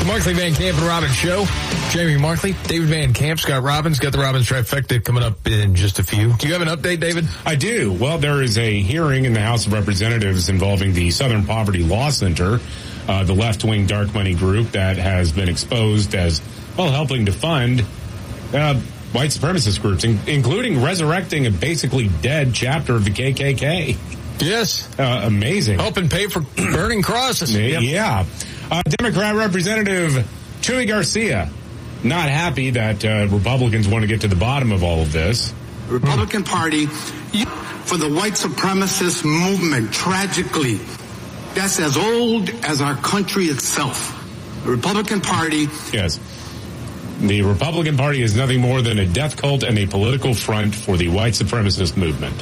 The Markley, Van Camp, and Robbins Show. Jamie Markley, David Van Camp, Scott Robbins. Got the Robbins trifecta coming up in just a few. Do you have an update, David? I do. Well, there is a hearing in the House of Representatives involving the Southern Poverty Law Center, the left-wing dark money group that has been exposed as, well, helping to fund white supremacist groups, including resurrecting a basically dead chapter of the KKK. Yes. Amazing. Helping pay for burning crosses. Yeah. Democrat Representative Chuy Garcia, not happy that Republicans want to get to the bottom of all of this. The Republican Party, for the white supremacist movement, tragically, that's as old as our country itself. The Republican Party. Yes. The Republican Party is nothing more than a death cult and a political front for the white supremacist movement.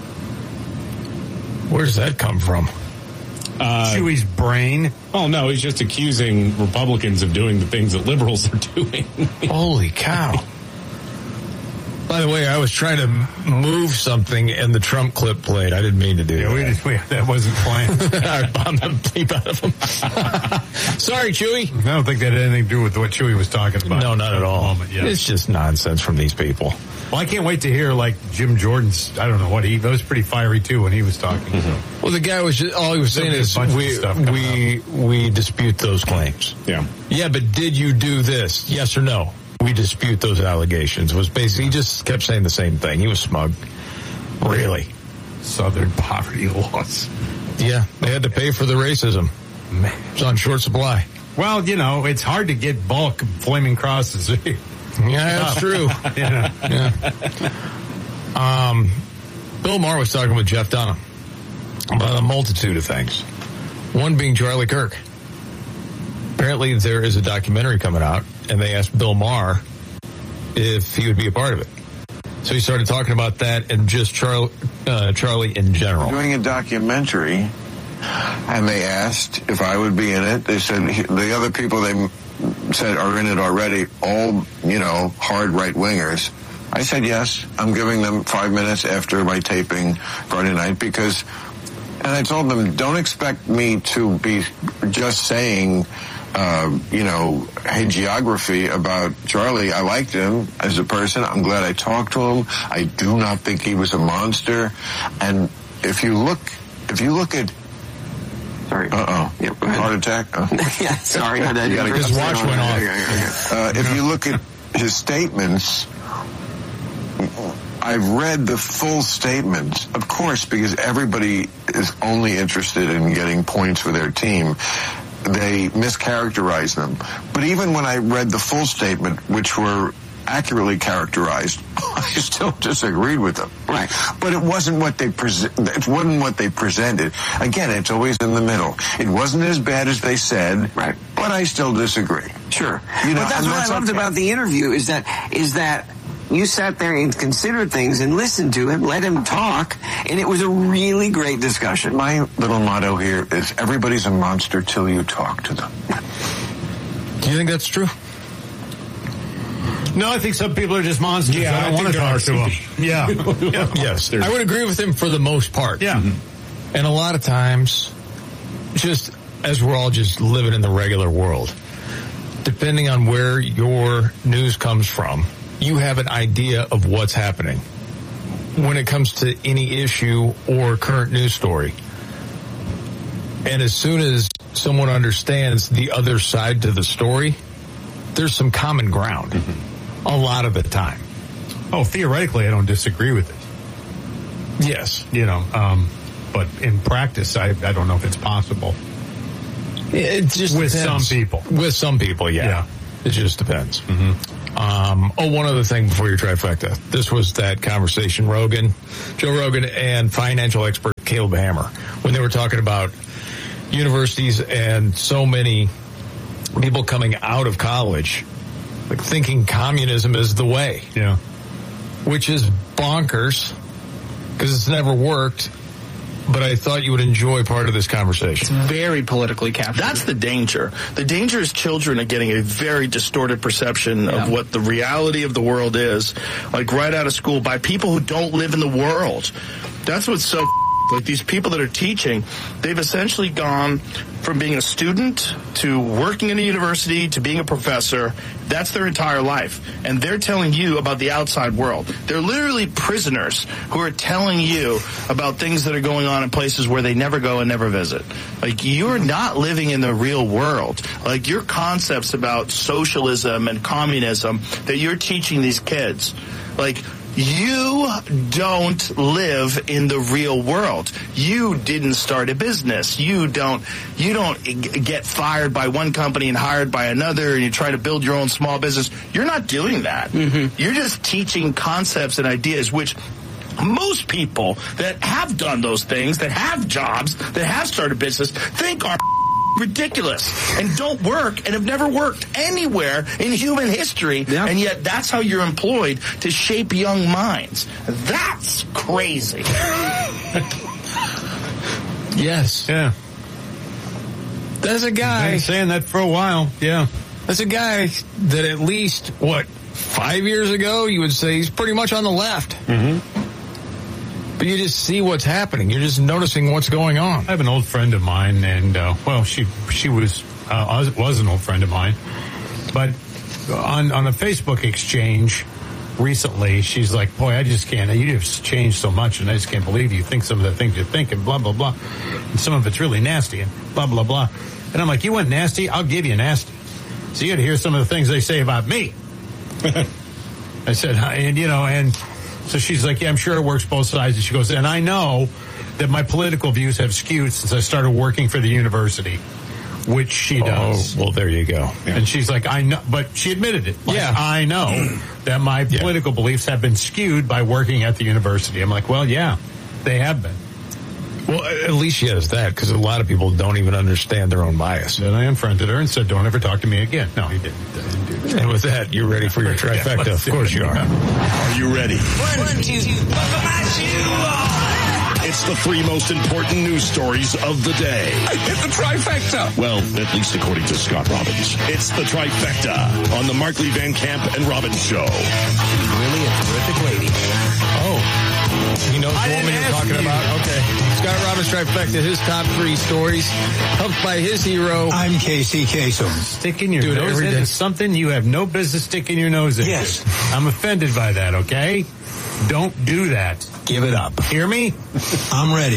Where does that come from? Chewy's brain. Oh, no, he's just accusing Republicans of doing the things that liberals are doing. Holy cow. By the way, I was trying to move something and the Trump clip played. I didn't mean to do that. That wasn't playing. I bombed the bleep out of him. Sorry, Chewy. I don't think that had anything to do with what Chewy was talking about. No, not at all. Yeah. It's just nonsense from these people. Well, I can't wait to hear, like, Jim Jordan's, I don't know what, that was pretty fiery, too, when he was talking. Mm-hmm. Well, the guy was just, all he was saying is, we dispute those claims. Yeah. Yeah, but did you do this? Yes or no? We dispute those allegations. Was basically, he just kept saying the same thing. He was smug. Really. Southern poverty laws. Yeah, they had to pay for the racism. Man. It's on short supply. Well, it's hard to get bulk flaming crosses. Yeah, that's true. Yeah. Bill Maher was talking with Jeff Dunham about a multitude of things. One being Charlie Kirk. Apparently there is a documentary coming out, and they asked Bill Maher if he would be a part of it. So he started talking about that and just Charlie in general. Doing a documentary, and they asked if I would be in it. They said the other people they said are in it already, all, hard right-wingers. I said yes. I'm giving them 5 minutes after my taping Friday night and I told them, don't expect me to be just saying, hagiography about Charlie. I liked him as a person. I'm glad I talked to him. I do not think he was a monster. And if you look at Sorry. Yeah, heart attack? Yeah, sorry. His watch went off. If you look at his statements, I've read the full statements, of course, because everybody is only interested in getting points for their team. They mischaracterize them. But even when I read the full statement, which were accurately characterized, I still disagreed with them. Right. But it wasn't what they presented. Again, it's always in the middle. It wasn't as bad as they said. Right. But I still disagree. Sure. But that's what I loved about the interview is that you sat there and considered things and listened to him, let him talk, and it was a really great discussion. My little motto here is everybody's a monster till you talk to them. Do you think that's true? No, I think some people are just monsters. Yeah, I don't want to talk to them. Yeah. Yes. I would agree with him for the most part. Yeah. And a lot of times, just as we're all just living in the regular world, depending on where your news comes from, you have an idea of what's happening when it comes to any issue or current news story. And as soon as someone understands the other side to the story, there's some common ground a lot of the time. Oh, theoretically, I don't disagree with it. Yes. But in practice, I don't know if it's possible. It just with depends. some people. With some people, yeah. It just depends. One other thing before your trifecta. This was that conversation, Joe Rogan and financial expert Caleb Hammer, when they were talking about universities and so many people coming out of college, like thinking communism is the way. Yeah. Which is bonkers because it's never worked. But I thought you would enjoy part of this conversation. It's very politically captured. That's the danger. The danger is children are getting a very distorted perception of what the reality of the world is, like right out of school, by people who don't live in the world. That's what's so like these people that are teaching, they've essentially gone from being a student to working in a university to being a professor. That's their entire life. And they're telling you about the outside world. They're literally prisoners who are telling you about things that are going on in places where they never go and never visit. Like, you're not living in the real world. Like, your concepts about socialism and communism that you're teaching these kids, like, you don't live in the real world. You didn't start a business. You don't get fired by one company and hired by another, and you try to build your own small business. You're not doing that. Mm-hmm. You're just teaching concepts and ideas, which most people that have done those things, that have jobs, that have started business, think are ridiculous and don't work and have never worked anywhere in human history. Yep. And yet that's how you're employed to shape young minds. That's crazy. Yes. Yeah. There's a guy. I've been saying that for a while. Yeah. There's a guy that at least, 5 years ago, you would say he's pretty much on the left. Mm-hmm. But you just see what's happening. You're just noticing what's going on. I have an old friend of mine, and she was an old friend of mine. But on a Facebook exchange recently, she's like, "Boy, I just can't. You have changed so much, and I just can't believe you think some of the things you think, and blah blah blah. And some of it's really nasty, and blah blah blah." And I'm like, "You want nasty? I'll give you nasty. So you got to hear some of the things they say about me." I said, and. So she's like, yeah, I'm sure it works both sides. And she goes, and I know that my political views have skewed since I started working for the university, which she does. Oh, well, there you go. Yeah. And she's like, I know, but she admitted it. Like, yeah. I know that my political beliefs have been skewed by working at the university. I'm like, well, yeah, they have been. Well, at least she has that, because a lot of people don't even understand their own bias. Then I unfriended her and said, don't ever talk to me again. No, he didn't. And with that, you're ready for your trifecta. Of course you are. Are you ready? 1, 2, buckle my shoe on. It's the 3 most important news stories of the day. I hit the trifecta. Well, at least according to Scott Robbins. It's the trifecta on the Markley, Van Camp, and Robbins show. She's really a terrific lady. Oh. He knows the woman you're talking about. Okay. Scott Robbins trifecta, his top 3 stories, helped by his hero. I'm Casey Kasem. Sticking your nose into something you have no business sticking your nose in. Yes. I'm offended by that, okay? Don't do that. Give it up. Hear me? I'm ready.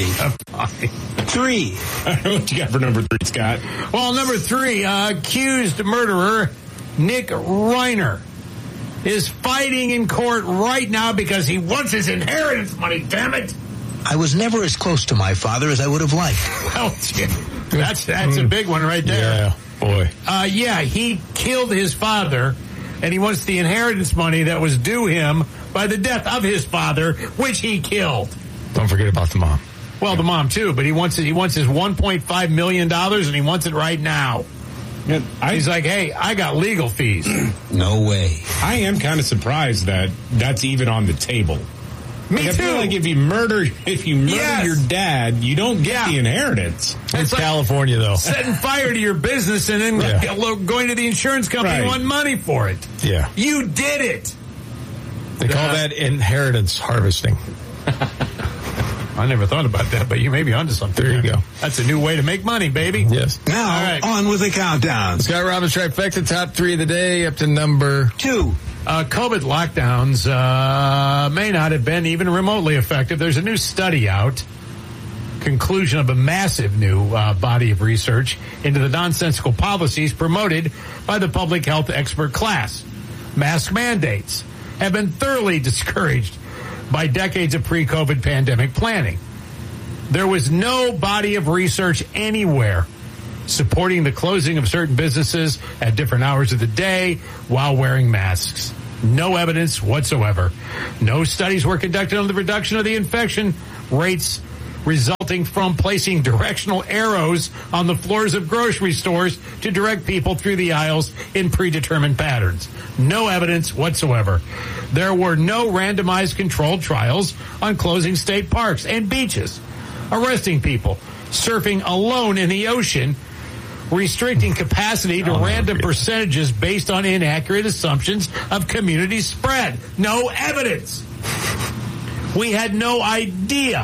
3. What you got for number 3, Scott? Well, number 3, accused murderer Nick Reiner is fighting in court right now because he wants his inheritance money, damn it. I was never as close to my father as I would have liked. Well, that's a big one right there. Yeah, boy. He killed his father, and he wants the inheritance money that was due him by the death of his father, which he killed. Don't forget about the mom. Well, the mom, too, but he wants his $1.5 million, and he wants it right now. He's like, hey, I got legal fees. No way. I am kind of surprised that that's even on the table. Me too. I feel like if you murder your dad, you don't get the inheritance. It's like California, though. Setting fire to your business and then going to the insurance company and wanting money for it. Yeah. You did it. They call that inheritance harvesting. I never thought about that, but you may be onto something. There you go. That's a new way to make money, baby. Yes. Now, on with the countdown. Scott Robbins trifecta, top 3 of the day, up to number 2. COVID lockdowns may not have been even remotely effective. There's a new study out, conclusion of a massive new body of research into the nonsensical policies promoted by the public health expert class. Mask mandates have been thoroughly discouraged by decades of pre-COVID pandemic planning. There was no body of research anywhere supporting the closing of certain businesses at different hours of the day while wearing masks. No evidence whatsoever. No studies were conducted on the reduction of the infection rates resulting from placing directional arrows on the floors of grocery stores to direct people through the aisles in predetermined patterns. No evidence whatsoever. There were no randomized controlled trials on closing state parks and beaches, arresting people, surfing alone in the ocean, restricting capacity to random percentages based on inaccurate assumptions of community spread. No evidence. We had no idea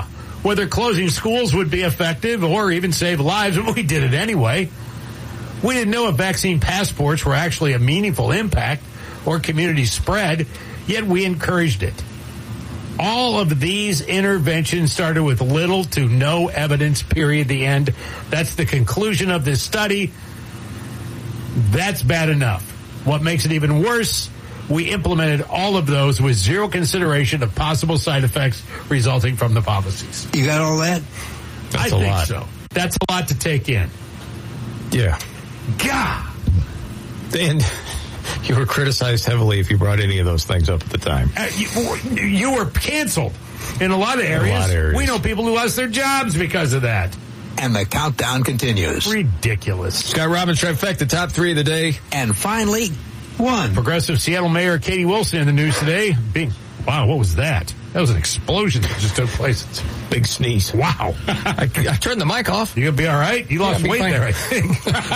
whether closing schools would be effective or even save lives, but we did it anyway. We didn't know if vaccine passports were actually a meaningful impact or community spread, yet we encouraged it. All of these interventions started with little to no evidence, period, the end. That's the conclusion of this study. That's bad enough. What makes it even worse, we implemented all of those with zero consideration of possible side effects resulting from the policies. You got all that? I think so. That's a lot to take in. Yeah. God. And you were criticized heavily if you brought any of those things up at the time. You were canceled in a lot of areas. We know people who lost their jobs because of that. And the countdown continues. Ridiculous. Scott Robbins trifecta, top 3 of the day. And finally, one. Progressive Seattle Mayor Katie Wilson in the news today. Wow, what was that? That was an explosion that just took place. Big sneeze. Wow. I turned the mic off. You gonna be all right? You lost weight there, I think.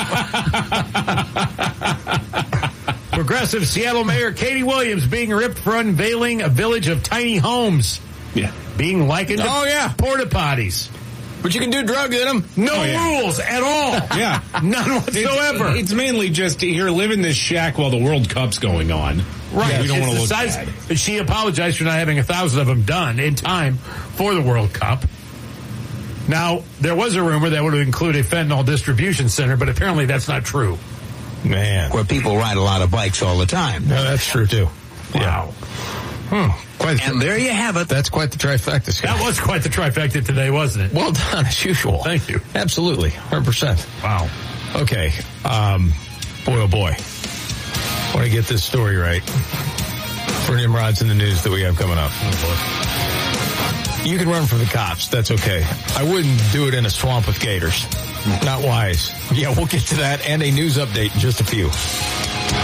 Progressive Seattle Mayor Katie Williams being ripped for unveiling a village of tiny homes. Yeah. Being likened to porta potties. But you can do drugs in them. No rules at all. Yeah. None whatsoever. It's mainly just here, live in this shack while the World Cup's going on. Right. Yeah, we don't want to look bad. But she apologized for not having 1,000 of them done in time for the World Cup. Now, there was a rumor that would include a fentanyl distribution center, but apparently that's not true. Man. Where people ride a lot of bikes all the time. No, that's true, too. Wow. And there you have it. That's quite the trifecta, Scott. That was quite the trifecta today, wasn't it? Well done, as usual. Thank you. Absolutely. 100%. Wow. Okay. Boy, oh boy. I want to get this story right for Nimrod's in the news that we have coming up. You can run from the cops. That's okay. I wouldn't do it in a swamp with gators. Not wise. Yeah, we'll get to that and a news update in just a few.